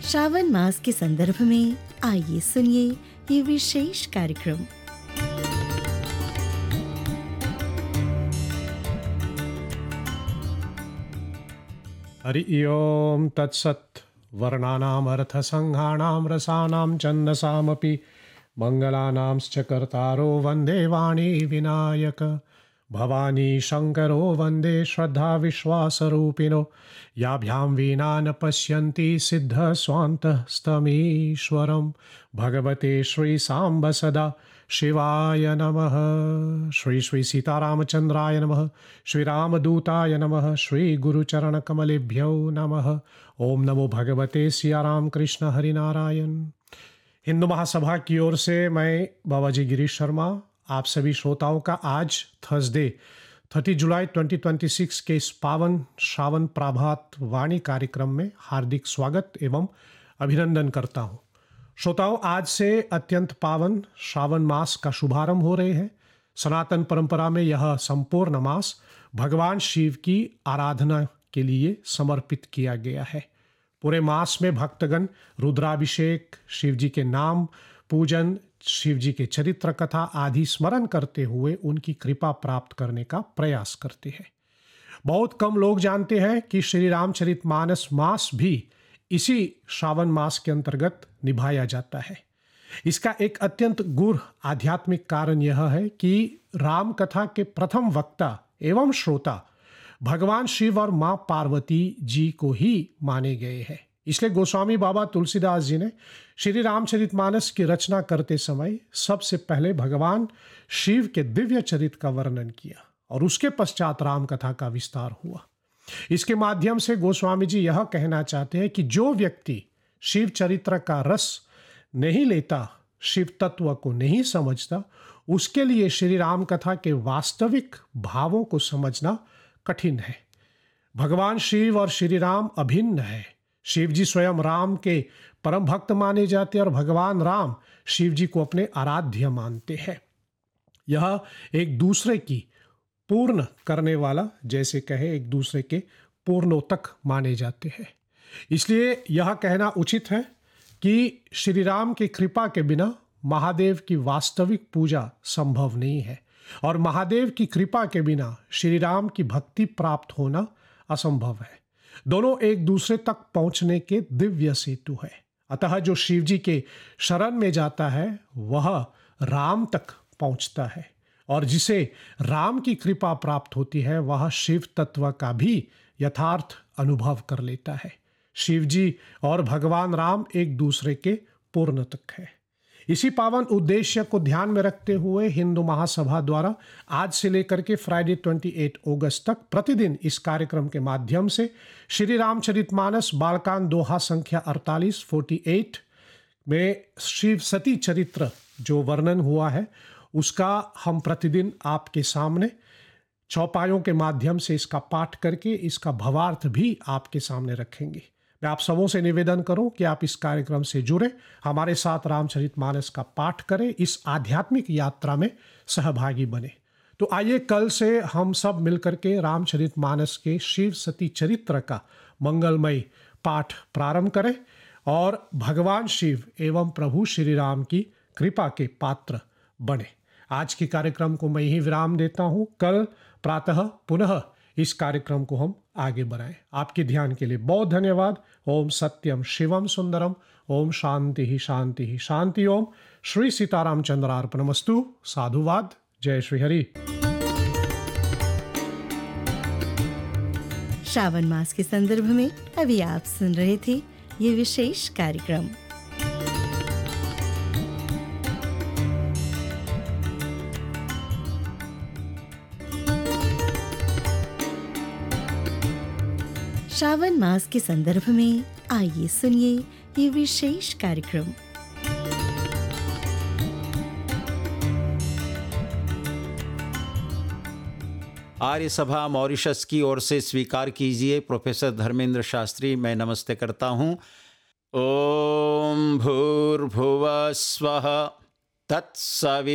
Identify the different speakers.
Speaker 1: श्रावण मास के संदर्भ में आइए सुनिए ये विशेष कार्यक्रम।
Speaker 2: हरि ओम तत्सत्। वर्णानाम् अर्थसंघानां रसानां छन्दसामपि मंगलानांश्च कर्तारो वन्दे वाणी विनायक। भवानी शंकरो वन्दे श्रद्धा विश्वासरूपिणो याभ्यां वीणा न पश्यन्ति सिद्ध स्वान्तस्तमीश्वरं। भगवते श्री सांब सदा शिवाय नमः। श्री श्री सीतारामचंद्राय नमः। श्री रामदूताय नमः। श्री गुरुचरणकमलेभ्यो नमः। ओम नमो भगवते सियाराम कृष्ण हरिनारायण। हिंदू महासभा की ओर से मैं बाबा जी गिरीश शर्मा आप सभी श्रोताओं का आज थर्सडे 30 जुलाई 2026 के इस पावन श्रावण प्रभात वाणी कार्यक्रम में हार्दिक स्वागत एवं अभिनंदन करता हूँ। श्रोताओं, आज से अत्यंत पावन श्रावण मास का शुभारंभ हो रहे हैं। सनातन परंपरा में यह संपूर्ण मास भगवान शिव की आराधना के लिए समर्पित किया गया है। पूरे मास में भक्तगण रुद्राभिषेक, शिव जी के नाम पूजन, शिव जी के चरित्र कथा आदि स्मरण करते हुए उनकी कृपा प्राप्त करने का प्रयास करते हैं। बहुत कम लोग जानते हैं कि श्री रामचरितमानस मास भी इसी श्रावण मास के अंतर्गत निभाया जाता है। इसका एक अत्यंत गूढ़ आध्यात्मिक कारण यह है कि राम कथा के प्रथम वक्ता एवं श्रोता भगवान शिव और मां पार्वती जी को ही माने गए हैं। इसलिए गोस्वामी बाबा तुलसीदास जी ने श्री रामचरितमानस की रचना करते समय सबसे पहले भगवान शिव के दिव्य चरित्र का वर्णन किया और उसके पश्चात राम कथा का विस्तार हुआ। इसके माध्यम से गोस्वामी जी यह कहना चाहते हैं कि जो व्यक्ति शिव चरित्र का रस नहीं लेता, शिव तत्व को नहीं समझता, उसके लिए श्री राम कथा के वास्तविक भावों को समझना कठिन है। भगवान शिव और श्री राम अभिन्न है। शिव जी स्वयं राम के परम भक्त माने जाते हैं और भगवान राम शिव जी को अपने आराध्य मानते हैं। यह एक दूसरे की पूर्ण करने वाला, जैसे कहे एक दूसरे के पूर्णोतक माने जाते हैं। इसलिए यह कहना उचित है कि श्री राम की कृपा के बिना महादेव की वास्तविक पूजा संभव नहीं है और महादेव की कृपा के बिना श्री राम की भक्ति प्राप्त होना असंभव है। दोनों एक दूसरे तक पहुंचने के दिव्य सेतु है। अतः जो शिव जी के शरण में जाता है वह राम तक पहुंचता है और जिसे राम की कृपा प्राप्त होती है वह शिव तत्व का भी यथार्थ अनुभव कर लेता है। शिव जी और भगवान राम एक दूसरे के पूर्ण तक है। इसी पावन उद्देश्य को ध्यान में रखते हुए हिंदू महासभा द्वारा आज से लेकर के फ्राइडे 28 अगस्त तक प्रतिदिन इस कार्यक्रम के माध्यम से श्री रामचरितमानस बालकांड दोहा संख्या 48 में शिव सती चरित्र जो वर्णन हुआ है उसका हम प्रतिदिन आपके सामने चौपायों के माध्यम से इसका पाठ करके इसका भावार्थ भी आपके सामने रखेंगे। मैं आप सबों से निवेदन करूं कि आप इस कार्यक्रम से जुड़े, हमारे साथ रामचरितमानस का पाठ करें, इस आध्यात्मिक यात्रा में सहभागी बने। तो आइए कल से हम सब मिलकर के रामचरितमानस के शिव सती चरित्र का मंगलमय पाठ प्रारंभ करें और भगवान शिव एवं प्रभु श्री राम की कृपा के पात्र बने। आज के कार्यक्रम को मैं ही विराम देता हूँ। कल प्रातः पुनः इस कार्यक्रम को हम आगे बढ़ाएं। आपके ध्यान के लिए बहुत धन्यवाद। ओम सत्यम शिवम सुंदरम। ओम शांति ही शांति ही शांति। ओम श्री सीतारामचंद्रार्पणमस्तु। साधुवाद। जय श्री हरि।
Speaker 1: श्रावण मास के संदर्भ में अभी आप सुन रहे थे ये विशेष कार्यक्रम। श्रावण मास के संदर्भ में आइए सुनिए ये विशेष कार्यक्रम।
Speaker 3: आर्य सभा मॉरिशस की ओर से स्वीकार कीजिए प्रोफेसर धर्मेंद्र शास्त्री। मैं नमस्ते करता हूँ। ओम भूर्भुवः स्वः तत्सवितुर्वरेण्यं